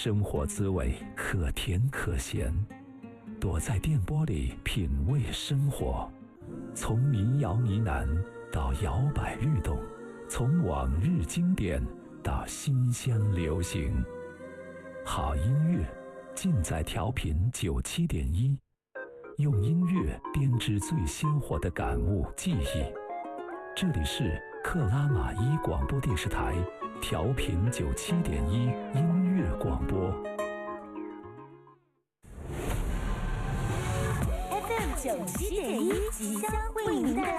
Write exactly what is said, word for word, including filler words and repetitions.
生活滋味可甜可咸，躲在电波里品味生活，从民谣呢喃到摇摆律动，从往日经典到新乡流行，好音乐尽在调频九七点一，用音乐编织最鲜活的感悟记忆。这里是克拉玛依广播电视台调频九七点一音乐广播 F M 九七点一即将为您带来